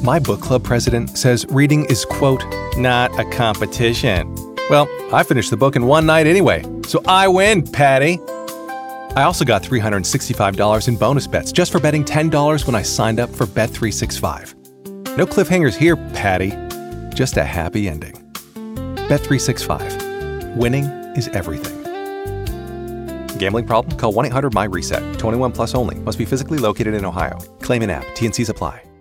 My book club president says reading is, quote, not a competition. Well, I finished the book in one night anyway, so I win, Patty. I also got $365 in bonus bets just for betting $10 when I signed up for Bet365. No cliffhangers here, Patty. Just a happy ending. Bet365. Winning is everything. Gambling problem? Call 1-800-MY-RESET. 21 plus only. Must be physically located in Ohio. Claim in app. T&Cs apply.